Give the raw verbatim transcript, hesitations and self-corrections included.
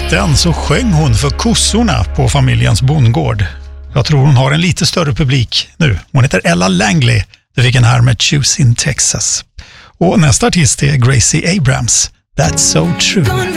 nitton så sjöng hon för kossorna på familjens bondgård. Jag tror hon har en lite större publik nu. Hon heter Ella Langley. Du fick en här med Choose in Texas. Och nästa artist är Gracie Abrams. That's so true.